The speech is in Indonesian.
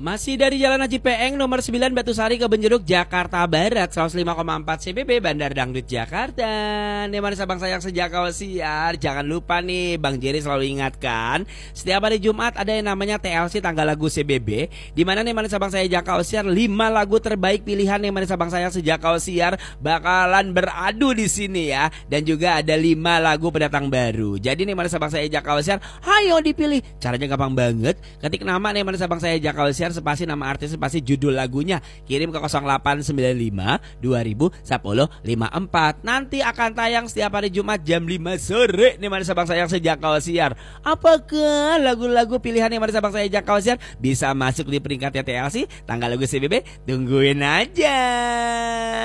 Masih dari Jalan Haji Peeng nomor 9 Batusari ke Benjeruk Jakarta Barat 105,4 CBB Bandar Dangdut Jakarta. Nih manis abang sayang sejak awal siar. Jangan lupa nih Bang Jerry selalu ingatkan, setiap hari Jumat ada yang namanya TLC tanggal lagu CBB, di mana nih manis abang saya sejak awal siar 5 lagu terbaik pilihan nih manis abang sayang sejak awal siar bakalan beradu di sini ya. Dan juga ada 5 lagu pendatang baru. Jadi nih manis abang saya sejak awal siar, ayo dipilih. Caranya gampang banget. Ketik nama nih manis abang saya sejak awal siar, spasi nama artis, spasi judul lagunya, kirim ke 0895 2000 10 54. Nanti akan tayang setiap hari Jumat jam 5 sore nih manis abang sayang sejak awal siar. Apakah lagu-lagu pilihan nih manis abang saya sejak awal siar bisa masuk di peringkatnya TLC tanggal lagu CBB? Tungguin aja.